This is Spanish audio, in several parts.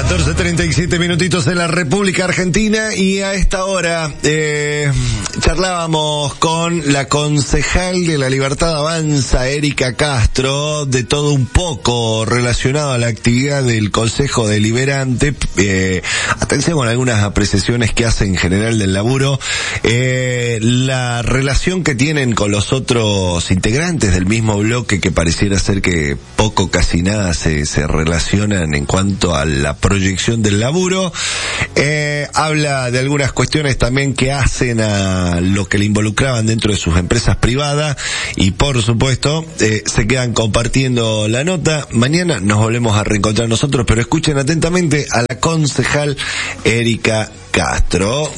14:37 minutitos en la República Argentina, y a esta hora charlábamos con la concejal de La Libertad Avanza, Erika Castro, de todo un poco relacionado a la actividad del Consejo Deliberante. Atención con algunas apreciaciones que hace en general del laburo, la relación que tienen con los otros integrantes del mismo bloque, que pareciera ser que poco, casi nada se relacionan en cuanto a la proyección del laburo. Habla de algunas cuestiones también que hacen a lo que le involucraban dentro de sus empresas privadas, y por supuesto se quedan compartiendo la nota. Mañana nos volvemos a reencontrar nosotros, pero escuchen atentamente a la concejal Erika Castro.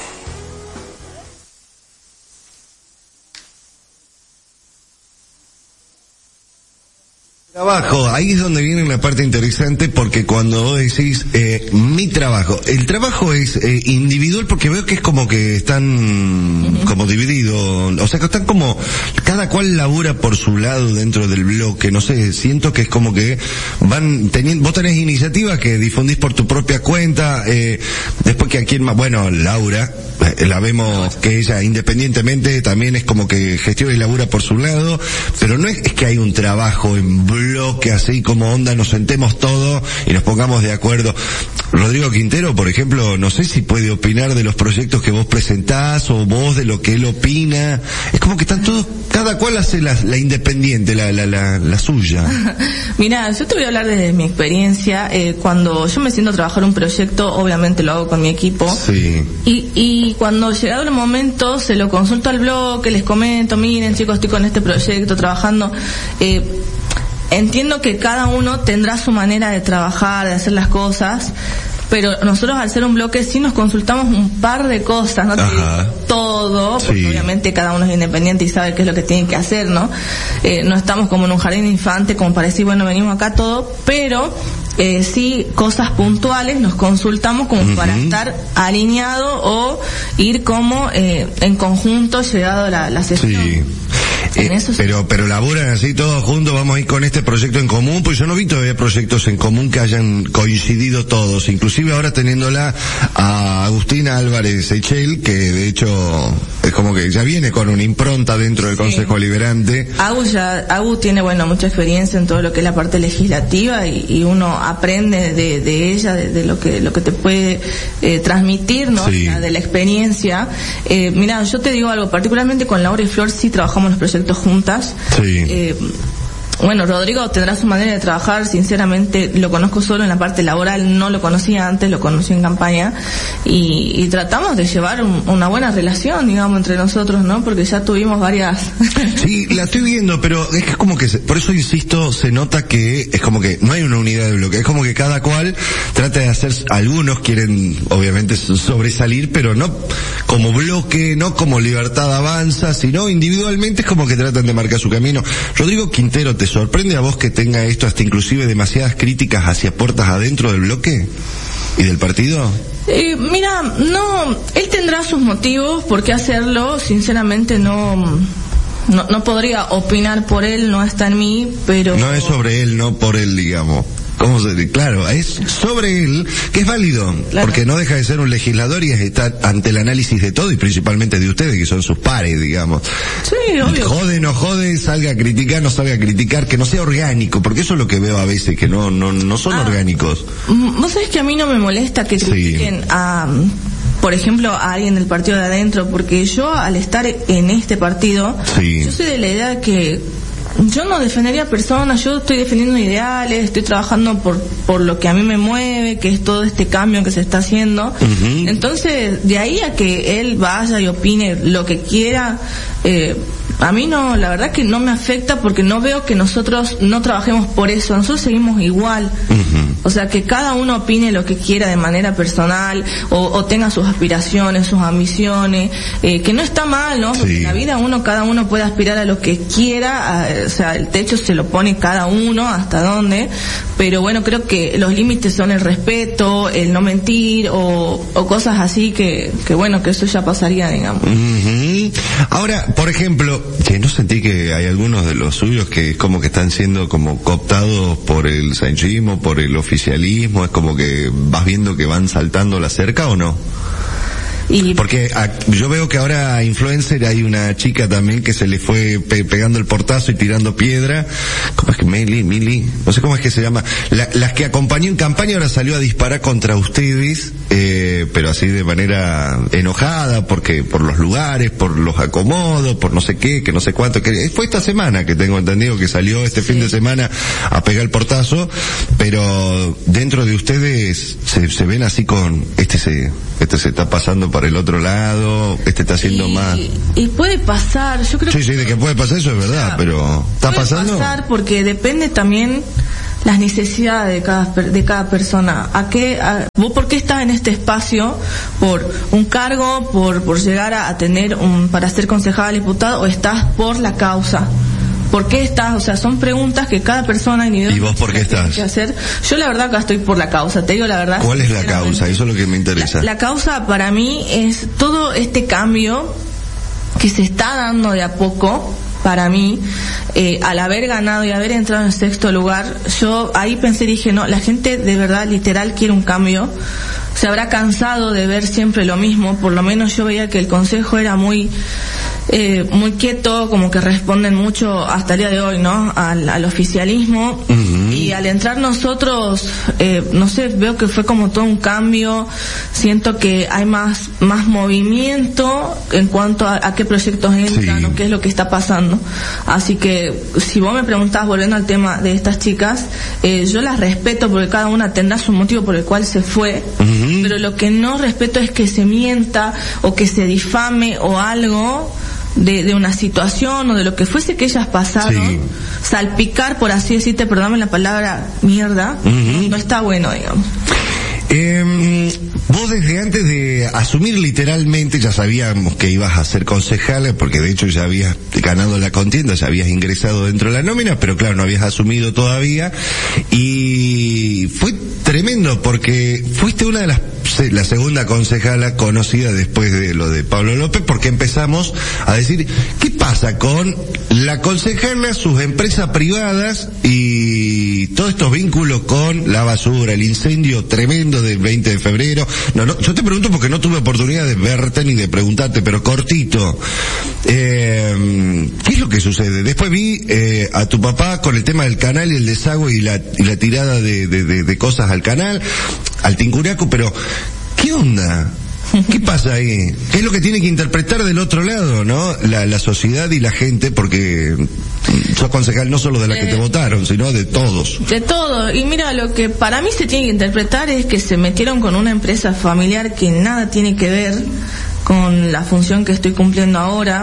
Trabajo, ahí es donde viene la parte interesante, porque cuando vos decís mi trabajo, el trabajo es individual, porque veo que es como que están como divididos, o sea que están como, cada cual labura por su lado dentro del bloque, no sé, siento que es como que van teniendo, vos tenés iniciativas que difundís por tu propia cuenta, después que aquí más, bueno, Laura, la vemos que ella independientemente también es como que gestiona y labura por su lado, pero no es que hay un trabajo en bloque así como onda, nos sentemos todos y nos pongamos de acuerdo. Rodrigo Quintero, por ejemplo, no sé si puede opinar de los proyectos que vos presentás, o vos de lo que él opina. Es como que están todos, cada cual hace la independiente, la suya. Mira, yo te voy a hablar desde mi experiencia. Cuando yo me siento a trabajar un proyecto, obviamente lo hago con mi equipo. Sí. Y cuando llegado el momento, se lo consulto al bloque, les comento, miren chicos, estoy con este proyecto trabajando. Entiendo que cada uno tendrá su manera de trabajar, de hacer las cosas, pero nosotros al ser un bloque sí nos consultamos un par de cosas, no todo, porque obviamente cada uno es independiente y sabe qué es lo que tiene que hacer, ¿no? No estamos como en un jardín de infante, como para decir, bueno, venimos acá todo, pero sí cosas puntuales nos consultamos como para estar alineado o ir como en conjunto llegado la sesión. Sí. Pero laburan así todos juntos, vamos a ir con este proyecto en común, pues yo no vi todavía proyectos en común que hayan coincidido todos, inclusive ahora teniéndola a Agustina Álvarez Echel, que de hecho es como que ya viene con una impronta dentro del Consejo Deliberante. Agu tiene, bueno, mucha experiencia en todo lo que es la parte legislativa, y uno aprende de ella, de lo que te puede transmitir, ¿no? Sí. De la experiencia. Mira, yo te digo algo, particularmente con Laura y Flor sí trabajamos los proyectos juntas. Sí. Bueno, Rodrigo tendrá su manera de trabajar, sinceramente lo conozco solo en la parte laboral, no lo conocía antes, lo conocí en campaña, y tratamos de llevar una buena relación, digamos, entre nosotros, ¿no? Porque ya tuvimos varias... Sí, la estoy viendo, pero es que es como que, por eso insisto, se nota que es como que no hay una unidad de bloque, es como que cada cual trata de hacer, algunos quieren obviamente sobresalir, pero no como bloque, no como Libertad Avanza, sino individualmente es como que tratan de marcar su camino. Rodrigo Quintero, ¿te sorprende a vos que tenga esto hasta inclusive demasiadas críticas hacia puertas adentro del bloque y del partido? Mira, no, él tendrá sus motivos por qué hacerlo, sinceramente no podría opinar por él, no está en mí, pero... No es sobre él, no por él, digamos. ¿Cómo se dice? Claro, es sobre él, que es válido, claro, porque no deja de ser un legislador y está ante el análisis de todo, y principalmente de ustedes, que son sus pares, digamos. Sí, obvio. Jode, no jode, salga a criticar, no salga a criticar, que no sea orgánico, porque eso es lo que veo a veces, que no son orgánicos. Vos sabés que a mí no me molesta que critiquen a... por ejemplo, a alguien del partido de adentro, porque yo al estar en este partido, yo soy de la idea de que yo no defendería personas, yo estoy defendiendo ideales, estoy trabajando por lo que a mí me mueve, que es todo este cambio que se está haciendo. Entonces, de ahí a que él vaya y opine lo que quiera, a mí no, la verdad que no me afecta, porque no veo que nosotros no trabajemos por eso, nosotros seguimos igual. O sea, que cada uno opine lo que quiera de manera personal, o tenga sus aspiraciones, sus ambiciones, que no está mal, ¿no? Porque en la vida cada uno puede aspirar a lo que quiera, o sea, el techo se lo pone cada uno, hasta dónde, pero bueno, creo que los límites son el respeto, el no mentir, o cosas así que bueno, que eso ya pasaría, digamos. Ahora, por ejemplo, ¿no sentí que hay algunos de los suyos que es como que están siendo como cooptados por el sanchismo, por el oficialismo? Es como que vas viendo que van saltando la cerca, ¿o no? Porque yo veo que ahora influencer hay una chica también que se le fue pegando el portazo y tirando piedra. ¿Cómo es que Mili? No sé cómo es que se llama. Las que acompañó en campaña ahora salió a disparar contra ustedes, pero así de manera enojada, porque por los lugares, por los acomodos, por no sé qué, que no sé cuánto. Que fue esta semana que tengo entendido que salió este fin de semana a pegar el portazo, pero dentro de ustedes se ven así con este se está pasando para el otro lado, está haciendo más. Y puede pasar, yo creo sí, de que puede pasar eso es verdad, pero ¿está pasando? Puede pasar porque depende también las necesidades de cada persona. ¿Vos por qué estás en este espacio? ¿Por un cargo? ¿Por llegar a tener para ser concejal, diputado? ¿O estás por la causa? ¿Por qué estás? O sea, son preguntas que cada persona individual. ¿Y vos por qué estás? Que hacer. Yo la verdad acá estoy por la causa, te digo la verdad. ¿Cuál es la causa? Eso es lo que me interesa. La causa para mí es todo este cambio que se está dando de a poco. Para mí, al haber ganado y haber entrado en sexto lugar, yo ahí pensé, dije, no, la gente de verdad literal quiere un cambio. Se habrá cansado de ver siempre lo mismo. Por lo menos yo veía que el consejo era muy quieto, como que responden mucho hasta el día de hoy, ¿no? Al oficialismo. Uh-huh. Y al entrar nosotros, no sé, veo que fue como todo un cambio. Siento que hay más movimiento en cuanto a qué proyectos entran, o qué es lo que está pasando. Así que, si vos me preguntás, volviendo al tema de estas chicas, yo las respeto porque cada una tendrá su motivo por el cual se fue. Uh-huh. Pero lo que no respeto es que se mienta o que se difame o algo de una situación o de lo que fuese que ellas pasaron. Salpicar, por así decirte, perdóname la palabra, mierda. Uh-huh. No está bueno, digamos. Vos desde antes de asumir literalmente ya sabíamos que ibas a ser concejal, porque de hecho ya habías ganado la contienda, ya habías ingresado dentro de la nómina, pero claro, no habías asumido todavía, y fue tremendo porque fuiste una de la segunda concejala conocida después de lo de Pablo López, porque empezamos a decir, ¿qué pasa con la concejala, sus empresas privadas y todos estos vínculos con la basura, el incendio tremendo del 20 de febrero? No, yo te pregunto porque no tuve oportunidad de verte ni de preguntarte, pero cortito. ¿Qué es lo que sucede? Después vi a tu papá con el tema del canal y el desagüe y la tirada de cosas al canal, al Tincuriaco, pero ¿qué onda? ¿Qué pasa ahí? ¿Qué es lo que tiene que interpretar del otro lado, no? La sociedad y la gente, porque sos concejal no solo de la que te votaron, sino de todos. De todo. Y mira, lo que para mí se tiene que interpretar es que se metieron con una empresa familiar que nada tiene que ver con la función que estoy cumpliendo ahora.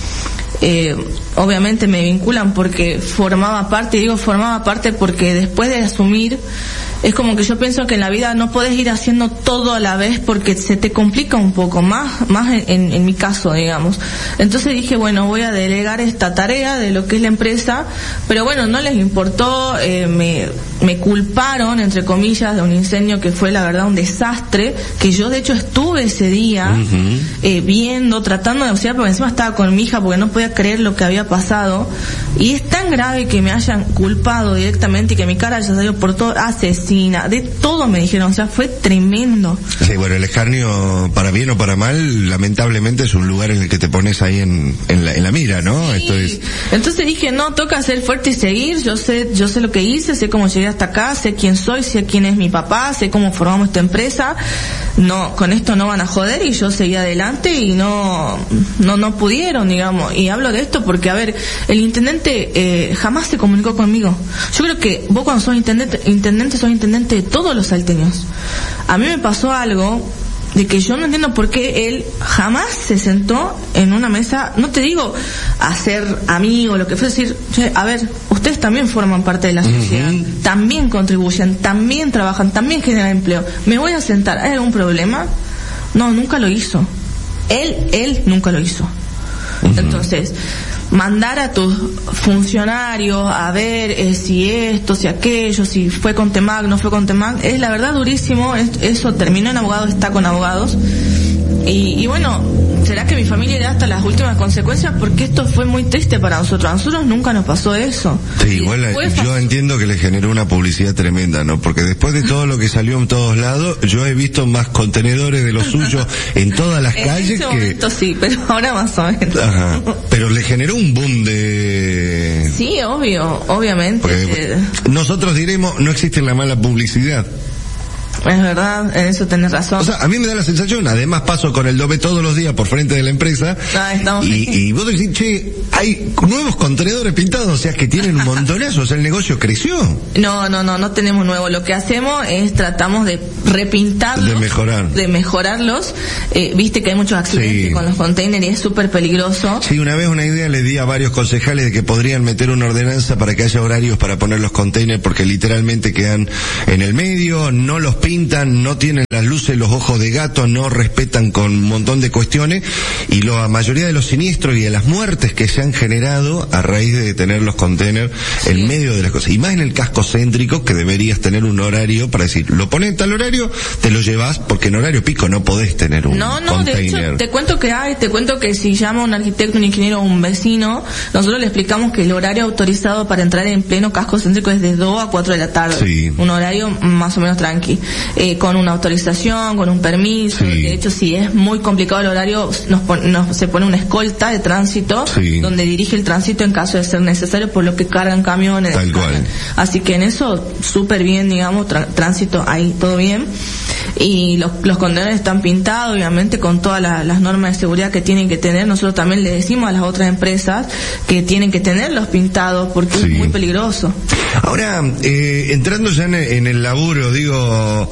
Obviamente me vinculan porque formaba parte porque después de asumir, es como que yo pienso que en la vida no puedes ir haciendo todo a la vez porque se te complica un poco más en mi caso, digamos. Entonces dije, bueno, voy a delegar esta tarea de lo que es la empresa, pero bueno, no les importó, me culparon, entre comillas, de un incendio que fue la verdad un desastre, que yo de hecho estuve ese día viendo, tratando de auxiliar, porque encima estaba con mi hija porque no podía creer lo que había pasado, y es tan grave que me hayan culpado directamente y que mi cara haya salido por todo, asesina, de todo me dijeron, o sea, fue tremendo. Sí, bueno, el escarnio, para bien o para mal, lamentablemente es un lugar en el que te pones ahí en la mira, ¿no? Sí. Esto es... Entonces dije, no, toca ser fuerte y seguir, yo sé lo que hice, sé cómo llegué hasta acá, sé quién soy, sé quién es mi papá, sé cómo formamos esta empresa, no, con esto no van a joder, y yo seguí adelante y no pudieron, digamos, y hablo de esto porque, a ver, el intendente jamás se comunicó conmigo. Yo creo que vos cuando sos intendente sos intendente de todos los salteños. A mí me pasó algo de que yo no entiendo por qué él jamás se sentó en una mesa, no te digo a ser amigo, lo que fue decir, a ver, ustedes también forman parte de la sociedad, también contribuyen, también trabajan, también generan empleo, me voy a sentar, ¿hay algún problema? No, nunca lo hizo. Él nunca lo hizo. Entonces, mandar a tus funcionarios a ver si esto, si aquello, si fue con Temag, no fue con Temag, es la verdad durísimo. Eso terminó en abogados, está con abogados, y bueno, ¿será que mi familia irá hasta las últimas consecuencias? Porque esto fue muy triste para nosotros. A nosotros nunca nos pasó eso. Sí, igual yo entiendo que le generó una publicidad tremenda, ¿no? Porque después de todo lo que salió en todos lados, yo he visto más contenedores de los suyos en todas las calles en ese momento sí, pero ahora más o menos. Ajá. Pero le generó un boom de... Sí, obviamente. Porque nosotros diremos, no existe la mala publicidad. Es verdad, en eso tenés razón. O sea, a mí me da la sensación, además paso con el doble todos los días por frente de la empresa, y vos decís, che, hay nuevos contenedores pintados, o sea que tienen un montonazo, o sea, el negocio creció. No tenemos nuevo. Lo que hacemos es tratamos de repintarlos. De mejorarlos. Viste que hay muchos accidentes con los containers y es súper peligroso. Sí, una vez una idea le di a varios concejales de que podrían meter una ordenanza para que haya horarios para poner los containers, porque literalmente quedan en el medio, no los pintan, no tienen las luces, los ojos de gato, no respetan con un montón de cuestiones, y la mayoría de los siniestros y de las muertes que se han generado a raíz de tener los containers en medio de las cosas, y más en el casco céntrico, que deberías tener un horario para decir, lo pones en tal horario, te lo llevas, porque en horario pico no podés tener un container. De hecho, te cuento que si llama un arquitecto, un ingeniero o un vecino, nosotros le explicamos que el horario autorizado para entrar en pleno casco céntrico es de 2 a 4 de la tarde. Un horario más o menos tranqui. Con una autorización, con un permiso. De hecho, si es muy complicado el horario, se pone una escolta de tránsito donde dirige el tránsito en caso de ser necesario, por lo que cargan camiones. Tal cual. Así que en eso, súper bien, digamos, tránsito ahí, todo bien. Y los contenedores están pintados, obviamente, con todas las normas de seguridad que tienen que tener. Nosotros también le decimos a las otras empresas que tienen que tenerlos pintados porque es muy peligroso. Ahora, entrando ya en el laburo, digo,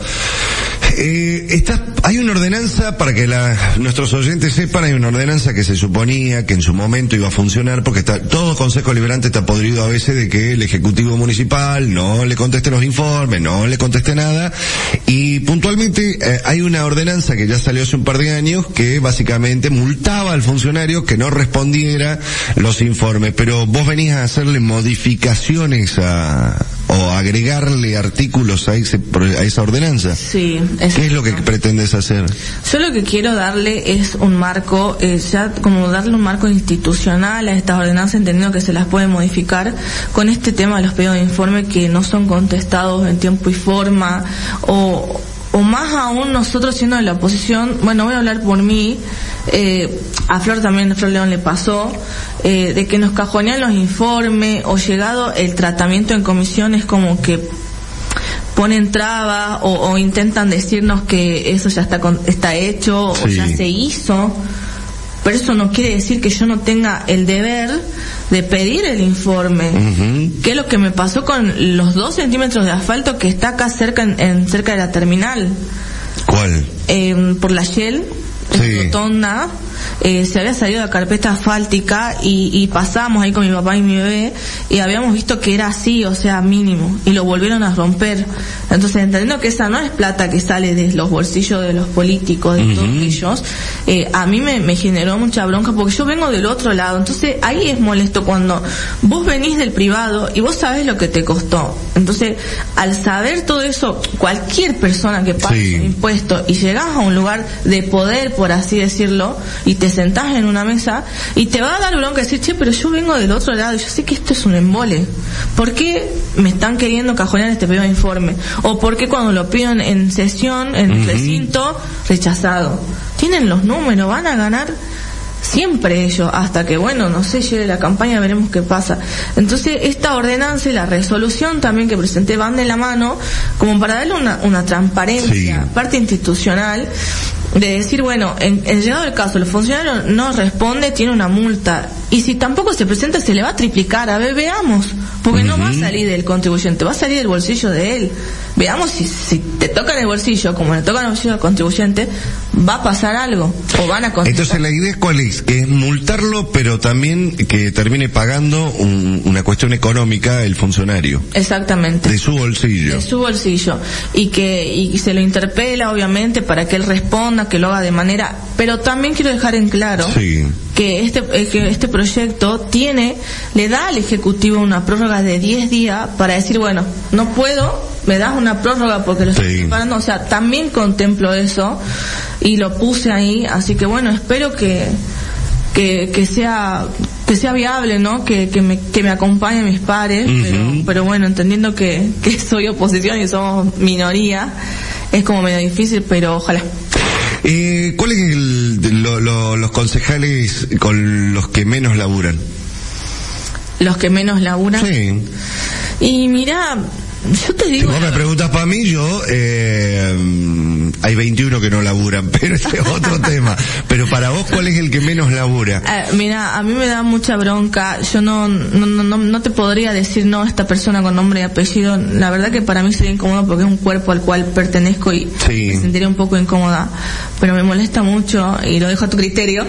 hay una ordenanza, para que nuestros oyentes sepan, hay una ordenanza que se suponía que en su momento iba a funcionar, porque todo Consejo Liberante está podrido a veces de que el Ejecutivo Municipal no le conteste los informes, no le conteste nada, y puntualmente hay una ordenanza que ya salió hace un par de años que básicamente multaba al funcionario que no respondiera los informes, pero vos venís a hacerle modificaciones o agregarle artículos a esa ordenanza. Sí. ¿Qué es lo que pretendes hacer? Yo lo que quiero darle es un marco, darle un marco institucional a estas ordenanzas, entendiendo que se las puede modificar con este tema de los pedidos de informe que no son contestados en tiempo y forma, o más aún nosotros siendo de la oposición. Bueno, voy a hablar por mí, a Flor León le pasó, de que nos cajonean los informes, o llegado el tratamiento en comisiones como que ponen trabas o intentan decirnos que eso ya está hecho o ya se hizo, pero eso no quiere decir que yo no tenga el deber de pedir el informe. ¿Qué es lo que me pasó con los 2 centímetros de asfalto que está acá cerca de la terminal? ¿Cuál? Por la Shell, en Rotonda. Se había salido la carpeta asfáltica y pasamos ahí con mi papá y mi bebé y habíamos visto que era así, o sea, mínimo, y lo volvieron a romper. Entonces, entendiendo que esa no es plata que sale de los bolsillos de los políticos, de todos ellos, a mí me generó mucha bronca porque yo vengo del otro lado. Entonces ahí es molesto cuando vos venís del privado y vos sabés lo que te costó. Entonces, al saber todo eso, cualquier persona que pague un impuesto y llegás a un lugar de poder, por así decirlo, y te sentás en una mesa y te va a dar bronca decir, che, pero yo vengo del otro lado y yo sé que esto es un embole. ¿Por qué me están queriendo cajonear este pedido de informe? ¿O por qué cuando lo pido en sesión, en el recinto, rechazado? Tienen los números, van a ganar siempre ellos, hasta que, bueno, no sé, llegue la campaña, veremos qué pasa. Entonces, esta ordenanza y la resolución también que presenté van de la mano, como para darle una transparencia, parte institucional, de decir, bueno, en llegado el caso, el funcionario no responde, tiene una multa, y si tampoco se presenta, se le va a triplicar. A ver, veamos, porque no va a salir del contribuyente, va a salir del bolsillo de él. Veamos si te toca en el bolsillo, como le toca en el bolsillo al contribuyente, va a pasar algo, o van a contestar. Entonces, la idea cuál es, que es multarlo, pero también que termine pagando una cuestión económica el funcionario. Exactamente. De su bolsillo. De su bolsillo. Y se lo interpela, obviamente, para que él responda, que lo haga de manera... Pero también quiero dejar en claro que este proyecto le da al Ejecutivo una prórroga de 10 días para decir, bueno, no puedo me das una prórroga porque lo estoy preparando, o sea, también contemplo eso y lo puse ahí, así que bueno, espero que sea viable, ¿no? Que me acompañen mis pares, pero bueno, entendiendo que soy oposición y somos minoría, es como medio difícil, pero ojalá. ¿Cuáles los concejales con los que menos laburan? Los que menos laburan. Sí. Y mira, yo te digo... Si vos me preguntas para mí, yo... hay 21 que no laburan, pero ese es otro tema. Pero para vos, ¿cuál es el que menos labura? Mira, a mí me da mucha bronca. Yo no te podría decir no a esta persona con nombre y apellido. La verdad que para mí sería incómodo porque es un cuerpo al cual pertenezco y me sentiría un poco incómoda. Pero me molesta mucho y lo dejo a tu criterio.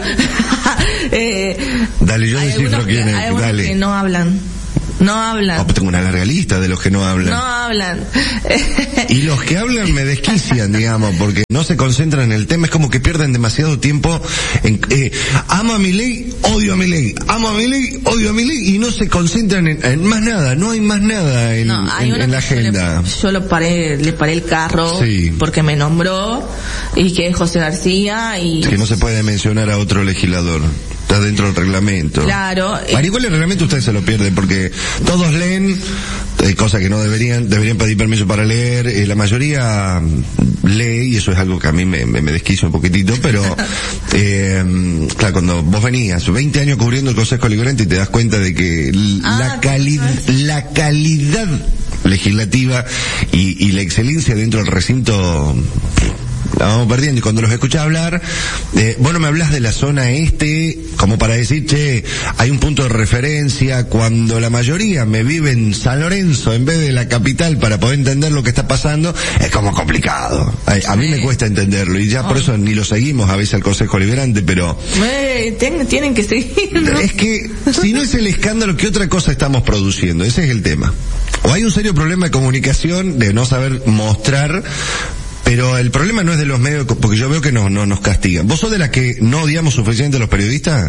Dale, yo descifro quién es. Hay algunos que no hablan. Tengo una larga lista de los que no hablan. No hablan. Y los que hablan me desquician, digamos, porque no se concentran en el tema. Es como que pierden demasiado tiempo en... amo a Milei, odio a Milei. Amo a Milei, odio a Milei. Y no se concentran en más nada. No hay más nada en la agenda. Yo le paré el carro porque me nombró y que es José García y... Es que no se puede mencionar a otro legislador. Está dentro del reglamento. Claro. Igual el reglamento ustedes se lo pierden porque todos leen, cosas que no deberían pedir permiso para leer, la mayoría lee y eso es algo que a mí me desquicia un poquitito, pero claro, cuando vos venías 20 años cubriendo el Consejo Deliberante y te das cuenta de que la calidad legislativa y la excelencia dentro del recinto la vamos perdiendo, y cuando los escuchás hablar, vos no me hablas de la zona este como para decir, hay un punto de referencia, cuando la mayoría me vive en San Lorenzo en vez de la capital para poder entender lo que está pasando, es como complicado. A mí me cuesta entenderlo, y ya por eso ni lo seguimos a veces al Consejo Deliberante, pero... tienen que seguir, ¿no? Es que, si no es el escándalo, ¿qué otra cosa estamos produciendo? Ese es el tema. O hay un serio problema de comunicación, de no saber mostrar. Pero el problema no es de los medios, porque yo veo que no nos castigan. ¿Vos sos de las que no odiamos suficiente a los periodistas?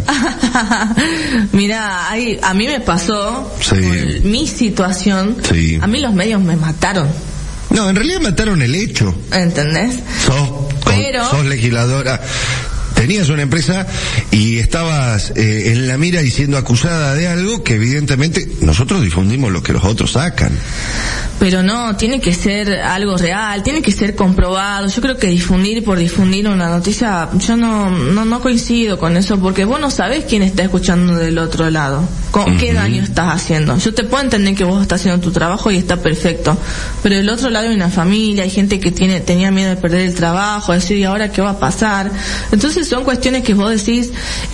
Mira, a mí me pasó, con mi situación, a mí los medios me mataron. No, en realidad mataron el hecho. ¿Entendés? Sos legisladora. Tenías una empresa y estabas en la mira y siendo acusada de algo que evidentemente nosotros difundimos lo que los otros sacan. Pero no, tiene que ser algo real, tiene que ser comprobado. Yo creo que difundir por difundir una noticia, yo no coincido con eso, porque vos no sabés quién está escuchando del otro lado, qué daño estás haciendo. Yo te puedo entender que vos estás haciendo tu trabajo y está perfecto, pero del otro lado hay una familia, hay gente que tenía miedo de perder el trabajo, decir, ¿y ahora qué va a pasar? Entonces son cuestiones que vos decís,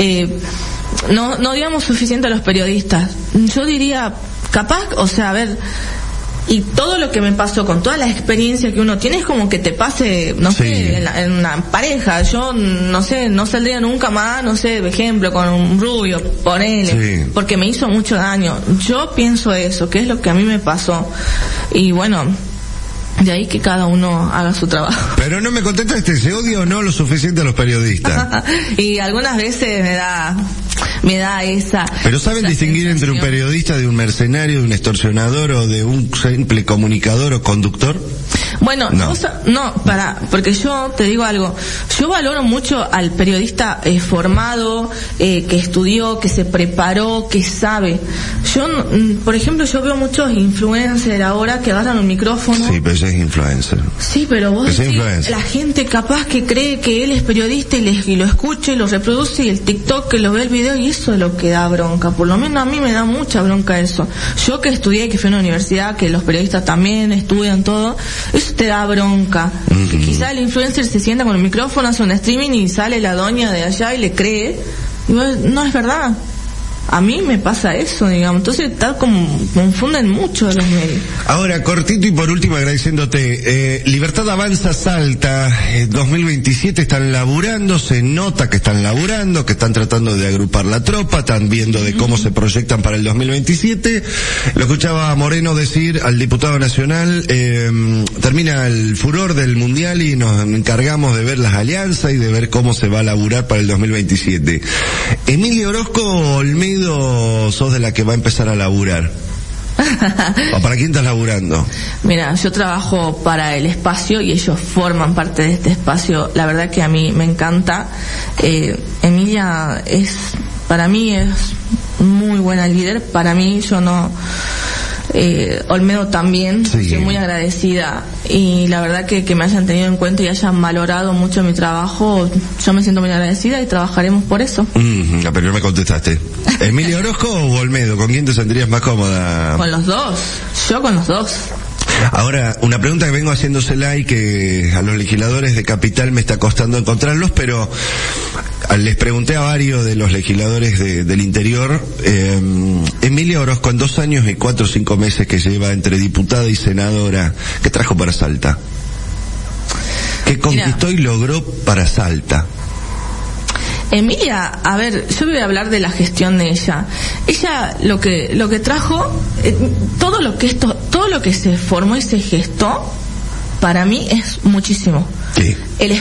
no digamos suficiente a los periodistas. Yo diría, capaz, o sea, a ver, y todo lo que me pasó con toda la experiencia que uno tiene es como que te pase, no sé, en una pareja. Yo, no sé, no saldría nunca más, no sé, por ejemplo, con un rubio, ponele, porque me hizo mucho daño. Yo pienso eso, que es lo que a mí me pasó. Y bueno, de ahí que cada uno haga su trabajo. Pero no me contestaste, ¿se odia o no lo suficiente a los periodistas? Y algunas veces me da esa... Pero ¿saben distinguir entre un periodista de un mercenario, de un extorsionador o de un simple comunicador o conductor? Bueno, porque yo te digo algo, yo valoro mucho al periodista formado, que estudió, que se preparó, que sabe. Yo, por ejemplo, yo veo muchos influencers ahora que agarran un micrófono. Sí, pero ese es influencer. Sí, pero vos decís, la gente capaz que cree que él es periodista y lo escucha y lo reproduce, y el TikTok que lo ve el video, y eso es lo que da bronca. Por lo menos a mí me da mucha bronca eso. Yo que estudié, que fui a una universidad, que los periodistas también estudian todo, eso te da bronca. Que quizá el influencer se sienta con el micrófono, hace un streaming y sale la doña de allá y le cree. Y no es verdad. A mí me pasa eso, digamos. Entonces confunden mucho los medios. Ahora, cortito y por último agradeciéndote. Libertad Avanza Salta, 2027 están laburando, se nota que están laburando, que están tratando de agrupar la tropa, están viendo de cómo se proyectan para el 2027. Lo escuchaba Moreno decir al diputado nacional, termina el furor del mundial y nos encargamos de ver las alianzas y de ver cómo se va a laburar para el 2027. Emilia Orozco Olmedo, sos de la que va a empezar a laburar. ¿O para quién estás laburando? Mira, yo trabajo para el espacio y ellos forman parte de este espacio. La verdad que a mí me encanta. Emilia para mí es muy buena líder. Para mí, yo no... Olmedo también, sí. Soy muy agradecida y la verdad que me hayan tenido en cuenta y hayan valorado mucho mi trabajo. Yo me siento muy agradecida y trabajaremos por eso. Pero no me contestaste. ¿Emilia Orozco o Olmedo? ¿Con quién te sentirías más cómoda? Con los dos, yo con los dos. Ahora, una pregunta que vengo haciéndosela y que a los legisladores de Capital me está costando encontrarlos, pero les pregunté a varios de los legisladores del interior. Emilia Orozco, en 2 años y 4 o 5 meses que lleva entre diputada y senadora, ¿qué trajo para Salta? ¿Qué conquistó y logró para Salta? Emilia, a ver, yo voy a hablar de la gestión de ella. Ella lo que trajo, todo lo que se formó y se gestó, para mí es muchísimo. Sí.